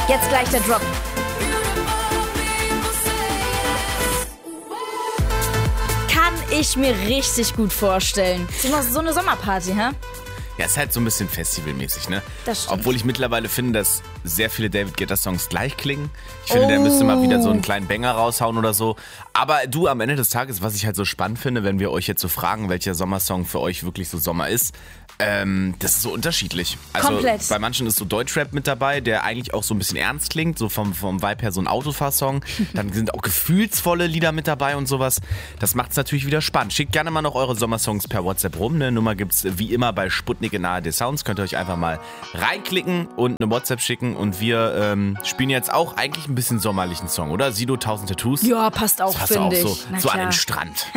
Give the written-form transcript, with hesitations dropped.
Jetzt gleich der Drop. Kann ich mir richtig gut vorstellen. So eine Sommerparty, hä? Ja, ist halt so ein bisschen festivalmäßig, ne? Das stimmt. Obwohl ich mittlerweile finde, dass sehr viele David Guetta-Songs gleich klingen. Ich finde, der müsste mal wieder so einen kleinen Banger raushauen oder so. Aber du, am Ende des Tages, was ich halt so spannend finde, wenn wir euch jetzt so fragen, welcher Sommersong für euch wirklich so Sommer ist, das ist so unterschiedlich. Also komplett. Bei manchen ist so Deutschrap mit dabei, der eigentlich auch so ein bisschen ernst klingt, so vom Vibe her so ein Autofahrsong. Dann sind auch gefühlsvolle Lieder mit dabei und sowas. Das macht es natürlich wieder spannend. Schickt gerne mal noch eure Sommersongs per WhatsApp rum. Eine Nummer gibt's wie immer bei Sputnik in ARD Sounds. Könnt ihr euch einfach mal reinklicken und eine WhatsApp schicken. Und wir spielen jetzt auch eigentlich ein bisschen sommerlichen Song, oder? Sido, 1000 Tattoos. Ja, passt auch, Das passt auch finde so, ich. Na so an klar. den Strand.